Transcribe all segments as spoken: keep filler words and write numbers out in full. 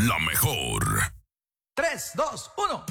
La mejor. tres, dos, uno.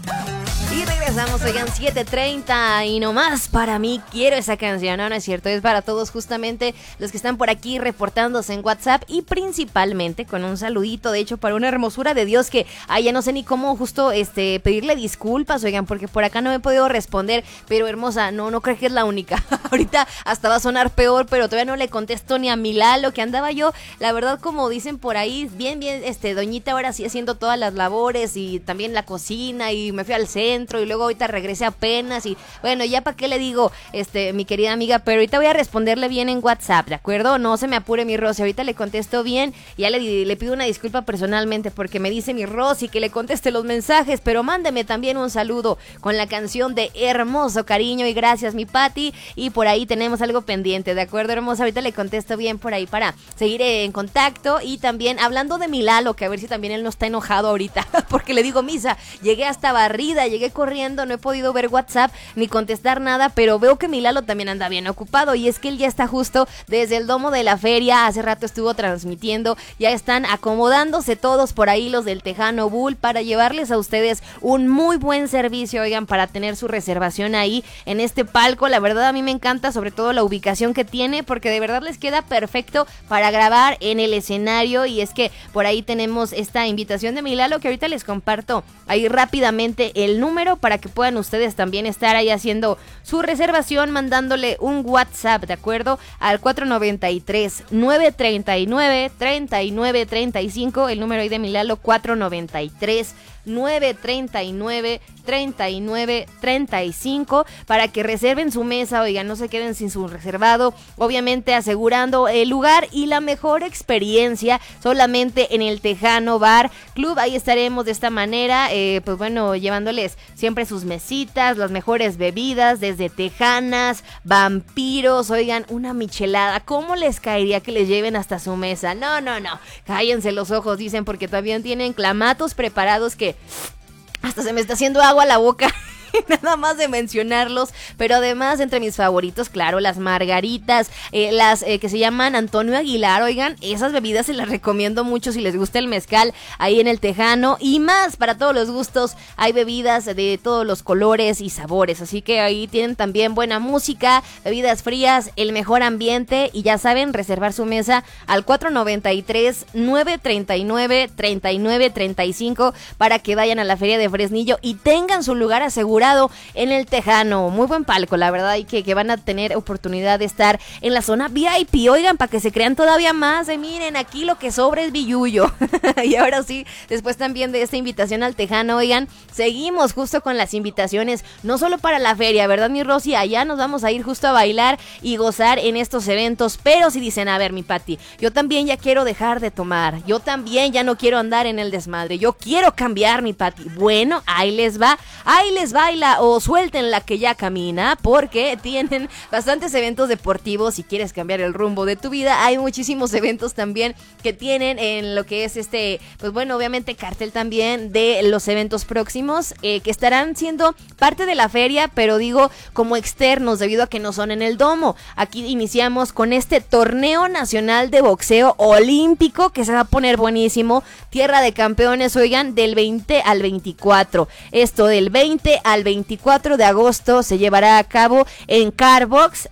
Y regresamos, oigan, siete treinta y nomás para mí quiero esa canción, no, no es cierto, es para todos justamente los que están por aquí reportándose en WhatsApp y principalmente con un saludito, de hecho, para una hermosura de Dios que, ay, ya no sé ni cómo justo este pedirle disculpas, oigan, porque por acá no me he podido responder, pero hermosa, no, no creo que es la única, ahorita hasta va a sonar peor, pero todavía no le contesto ni a mi Lalo, que andaba yo, la verdad, como dicen por ahí, bien, bien, este, doñita ahora sí haciendo todas las labores y también la cocina y me fui al centro y luego ahorita regresé apenas y bueno, ya para qué le digo, este, mi querida amiga, pero ahorita voy a responderle bien en WhatsApp, ¿de acuerdo? No se me apure mi Rosy, ahorita le contesto bien, ya le, le pido una disculpa personalmente porque me dice mi Rosy que le conteste los mensajes, pero mándeme también un saludo con la canción de Hermoso Cariño y gracias mi Pati, y por ahí tenemos algo pendiente, ¿de acuerdo, hermosa? Ahorita le contesto bien por ahí para seguir en contacto y también hablando de mi Lalo, que a ver si también él no está enojado ahorita, porque le digo, Misa, llegué hasta barrida, llegué corriendo, no he podido ver WhatsApp ni contestar nada, pero veo que mi Lalo también anda bien ocupado y es que él ya está justo desde el domo de la feria, hace rato estuvo transmitiendo, ya están acomodándose todos por ahí los del Tejano Bull para llevarles a ustedes un muy buen servicio, oigan, para tener su reservación ahí en este palco, la verdad a mí me encanta sobre todo la ubicación que tiene porque de verdad les queda perfecto para grabar en el escenario y es que por ahí tenemos esta invitación de mi Lalo que ahorita les comparto ahí rápidamente el número para que puedan ustedes también estar ahí haciendo su reservación, mandándole un WhatsApp, ¿de acuerdo? Al cuatro noventa y tres, nueve treinta y nueve, treinta y nueve treinta y cinco, el número ahí de mi Lalo, cuatro noventa y tres, nueve treinta y nueve, treinta y nueve treinta y cinco para que reserven su mesa, oigan, no se queden sin su reservado, obviamente asegurando el lugar y la mejor experiencia solamente en el Tejano Bar Club, ahí estaremos de esta manera, eh, pues bueno, llevándoles siempre sus mesitas, las mejores bebidas, desde tejanas, vampiros, oigan, una michelada, ¿cómo les caería que les lleven hasta su mesa? No, no, no, cállense los ojos, dicen, porque también tienen clamatos preparados que hasta se me está haciendo agua la boca nada más de mencionarlos, pero además entre mis favoritos, claro, las margaritas, eh, las eh, que se llaman Antonio Aguilar, oigan, esas bebidas se las recomiendo mucho si les gusta el mezcal ahí en el Tejano y más para todos los gustos, hay bebidas de todos los colores y sabores, así que ahí tienen también buena música, bebidas frías, el mejor ambiente y ya saben, reservar su mesa al cuatro noventa y tres, nueve treinta y nueve, treinta y nueve treinta y cinco para que vayan a la Feria de Fresnillo y tengan su lugar asegurado en el Tejano, muy buen palco, la verdad, y que, que van a tener oportunidad de estar en la zona V I P, oigan, para que se crean todavía más, eh, miren, aquí lo que sobra es billullo, y ahora sí, después también de esta invitación al Tejano, oigan, seguimos justo con las invitaciones, no solo para la feria, ¿verdad, mi Rosy? Allá nos vamos a ir justo a bailar y gozar en estos eventos, pero si dicen, a ver, mi Pati, yo también ya quiero dejar de tomar, yo también ya no quiero andar en el desmadre, yo quiero cambiar, mi Pati, bueno, ahí les va, ahí les va, o suelten la que ya camina porque tienen bastantes eventos deportivos. Si quieres cambiar el rumbo de tu vida, hay muchísimos eventos también que tienen en lo que es este, pues bueno, obviamente cartel también de los eventos próximos eh, que estarán siendo parte de la feria, pero digo como externos debido a que no son en el domo. Aquí iniciamos con este torneo nacional de boxeo olímpico que se va a poner buenísimo, tierra de campeones, oigan, del veinte al veinticuatro, esto del veinte al veinticuatro de agosto se llevará a cabo en Carbox,